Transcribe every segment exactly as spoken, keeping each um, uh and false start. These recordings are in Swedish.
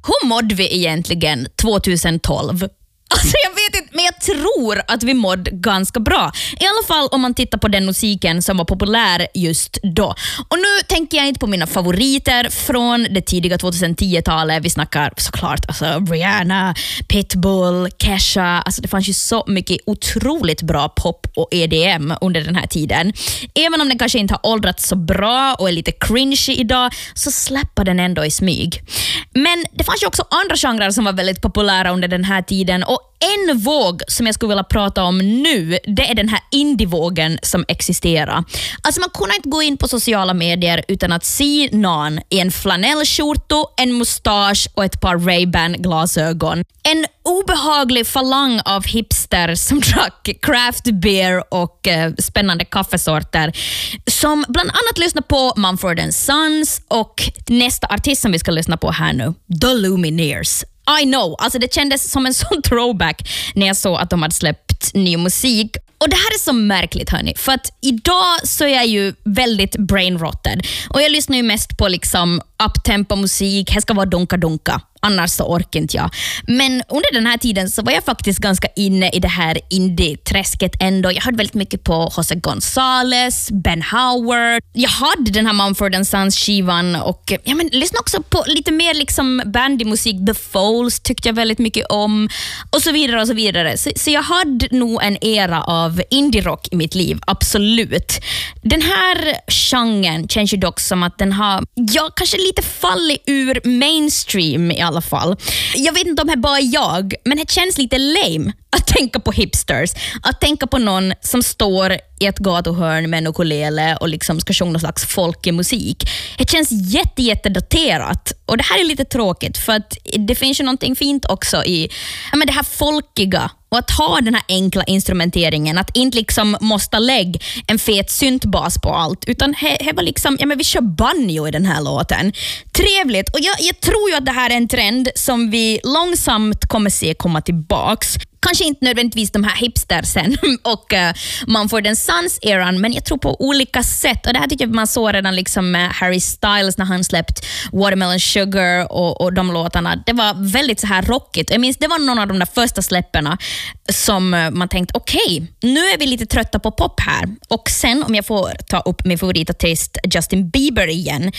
hur mådde vi egentligen tjugohundratolv? Alltså jag vet inte, men jag tror att vi mådde ganska bra. I alla fall om man tittar på den musiken som var populär just då. Och nu tänker jag inte på mina favoriter från det tidiga tjugohundratio-talet. Vi snackar såklart alltså Rihanna, Pitbull, Kesha. Alltså det fanns ju så mycket otroligt bra pop och E D M under den här tiden. Även om den kanske inte har åldrats så bra och är lite cringy idag, så släpper den ändå i smyg. Men det fanns ju också andra genrer som var väldigt populära under den här tiden, och en våg som jag skulle vilja prata om nu, det är den här indie-vågen som existerar. Alltså man kunde inte gå in på sociala medier utan att se någon i en flanellskjorta, en mustasch och ett par Ray-Ban-glasögon. En obehaglig falang av hipster som drack craft beer och eh, spännande kaffesorter, som bland annat lyssnar på Mumford and Sons och nästa artist som vi ska lyssna på här nu, The Lumineers. I know, alltså det kändes som en sån throwback när jag såg att de hade släppt ny musik. Och det här är så märkligt hörni, för att idag så är jag ju väldigt brainrotted och jag lyssnar ju mest på liksom uptempo musik, här ska vara dunka-dunka, annars så orkar inte jag. Men under den här tiden så var jag faktiskt ganska inne i det här indie-träsket ändå. Jag hörde väldigt mycket på Jose Gonzalez, Ben Howard. Jag hade den här Mumford and Sons-skivan och ja, men lyssnade också på lite mer liksom bandy-musik. The Foles tyckte jag väldigt mycket om och så vidare och så vidare. Så, så jag hade nog en era av indie-rock i mitt liv, absolut. Den här genren känns ju dock som att den har, ja, kanske lite fallit ur mainstream i alla fall. Jag vet inte om det är bara jag, men det känns lite lame att tänka på hipsters. Att tänka på någon som står i ett gatuhörn med en ukulele och liksom ska sjunga någon slags folkig musik. Det känns jätte, jätte daterat. Och det här är lite tråkigt för att det finns ju någonting fint också i ja, men det här folkiga. Och att ha den här enkla instrumenteringen, att inte liksom måste lägga en fet syntbas på allt, utan det var liksom, ja men vi kör banjo i den här låten. Trevligt, och jag, jag tror ju att det här är en trend som vi långsamt kommer se komma tillbaks. Kanske inte nödvändigtvis de här hipstersen och uh, Mumford and Sons-eran, men jag tror på olika sätt. Och det här tycker jag man såg redan liksom med Harry Styles när han släppt Watermelon Sugar och, och de låtarna. Det var väldigt så här rockigt. Jag minns, det var någon av de där första släpperna som uh, man tänkte, okej, okay, nu är vi lite trötta på pop här. Och sen, om jag får ta upp min favoritartist Justin Bieber igen,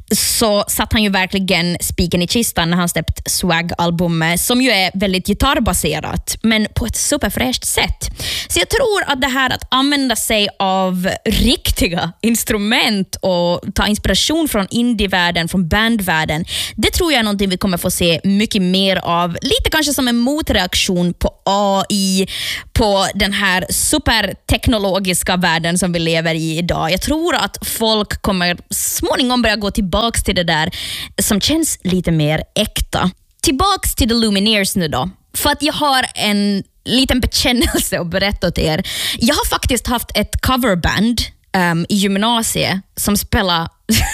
så satt han ju verkligen spiken i kistan när han släppt Swag-albumet, som ju är väldigt gitarrbaserat, men på ett superfräscht sätt. Så jag tror att det här att använda sig av riktiga instrument och ta inspiration från indievärlden, från bandvärlden, det tror jag är någonting vi kommer få se mycket mer av. Lite kanske som en motreaktion på A I, på den här superteknologiska världen som vi lever i idag. Jag tror att folk kommer småningom börja gå tillbaks till det där som känns lite mer äkta. Tillbaks till The Lumineers nu då. För att jag har en liten bekännelse att berätta åt er. Jag har faktiskt haft ett coverband um, i gymnasiet som spelar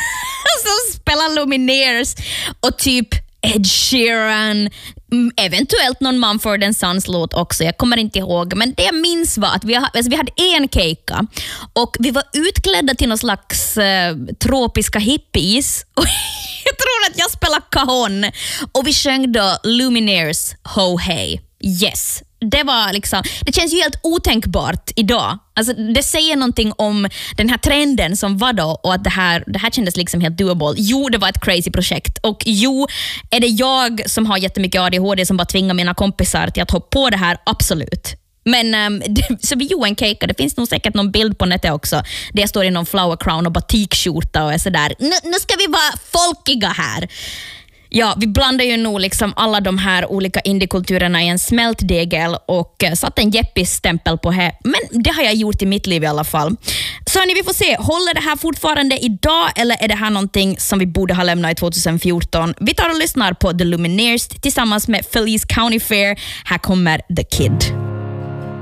som spelar Lumineers och typ Ed Sheeran, eventuellt någon Mumford and Sons låt också, jag kommer inte ihåg, men det jag minns var att vi, alltså vi hade en kejka och vi var utklädda till någon slags eh, tropiska hippies och jag tror att jag spelade cajon och vi sjöng då Lumineers Ho Hey. Yes, det var liksom, det känns ju helt otänkbart idag. Alltså det säger någonting om den här trenden som var då och att det här, det här kändes liksom helt doable. Jo, det var ett crazy projekt och jo, är det jag som har jättemycket A D H D som bara tvingar mina kompisar till att hoppa på det här? Absolut. Men um, det, så vi gjorde en cake. Det finns nog säkert någon bild på nätet också där jag står i någon flower crown och batikskjorta och är sådär, nu, nu ska vi vara folkiga här. Ja, vi blandar ju nog liksom alla de här olika indiekulturerna i en smältdegel och uh, satt en Jeppis-stämpel på det. Men det har jag gjort i mitt liv i alla fall. Så hörni, vi får se. Håller det här fortfarande idag eller är det här någonting som vi borde ha lämnat i tjugohundrafjorton? Vi tar och lyssnar på The Lumineers tillsammans med Feliz County Fair. Här kommer The Kid.